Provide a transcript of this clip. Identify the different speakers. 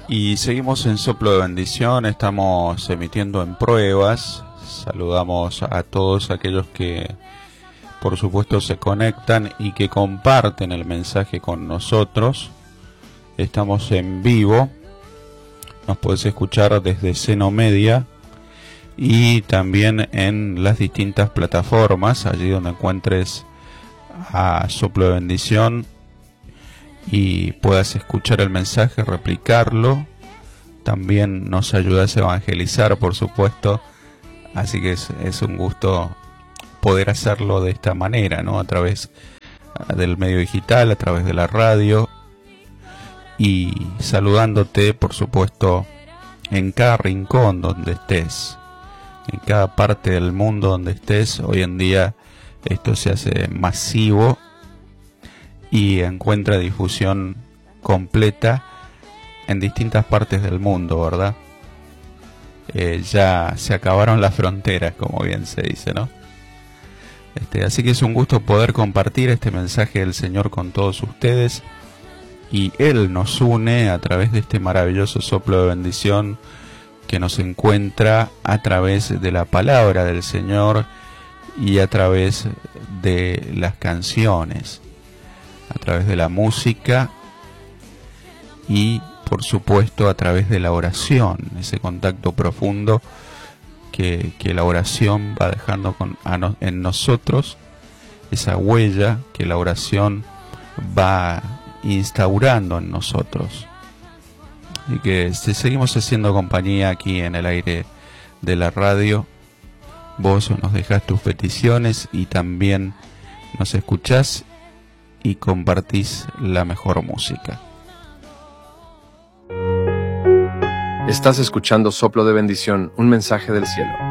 Speaker 1: Y seguimos en Soplo de Bendición, estamos emitiendo en pruebas. Saludamos a todos aquellos que, por supuesto, se conectan y que comparten el mensaje con nosotros. Estamos en vivo, nos puedes escuchar desde Seno Media y también en las distintas plataformas, allí donde encuentres a Soplo de Bendición y puedas escuchar el mensaje, replicarlo. También nos ayudas a evangelizar, por supuesto, así que es un gusto poder hacerlo de esta manera, ¿no? A través del medio digital, a través de la radio, y saludándote, por supuesto, en cada rincón donde estés, en cada parte del mundo donde estés. Hoy en día esto se hace masivo y encuentra difusión completa en distintas partes del mundo, ¿verdad? Ya se acabaron las fronteras, como bien se dice, ¿no? Así que es un gusto poder compartir este mensaje del Señor con todos ustedes, y Él nos une a través de este maravilloso soplo de bendición que nos encuentra a través de la palabra del Señor y a través de las canciones, a través de la música y, por supuesto, a través de la oración, ese contacto profundo que la oración va dejando en nosotros, esa huella que la oración va instaurando en nosotros. Y que seguimos haciendo compañía aquí en el aire de la radio. Vos nos dejás tus peticiones y también nos escuchás y compartís la mejor música.
Speaker 2: Estás escuchando Soplo de Bendición, un mensaje del cielo.